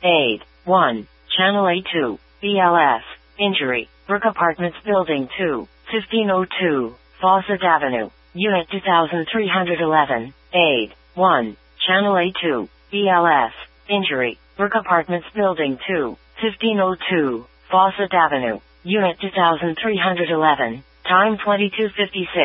Aid. 1. Channel A2. BLS. Injury. Brook Apartments Building 2. 1502. Fawcett Avenue. Unit 2311. Aid. 1. Channel A2. BLS. Injury. Brook Apartments Building 2. 1502. Fawcett Avenue. Unit 2311. Time 22:56.